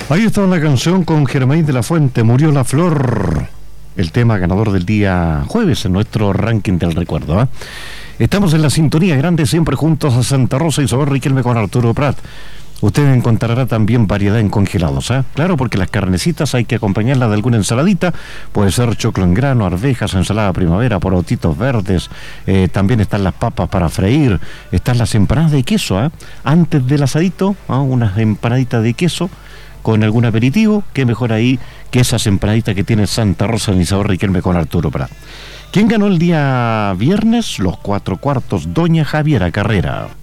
Ahí está la canción con Germain de la Fuente, Murió la Flor. El tema ganador del día jueves en nuestro ranking del recuerdo, ¿eh? Estamos en la sintonía grande, siempre juntos a Santa Rosa y Sabor Riquelme con Arturo Prat. Usted encontrará también variedad en congelados, ¿eh? Claro, porque las carnecitas hay que acompañarlas de alguna ensaladita. Puede ser choclo en grano, arvejas, ensalada primavera, porotitos verdes. También están las papas para freír. Están las empanadas de queso, ¿eh? Antes del asadito, ¿eh? Unas empanaditas de queso con algún aperitivo. Qué mejor ahí que esas empanaditas que tiene Santa Rosa en Sabor Riquelme con Arturo Prat. ¿Quién ganó el día viernes? Los 4 cuartos, doña Javiera Carrera.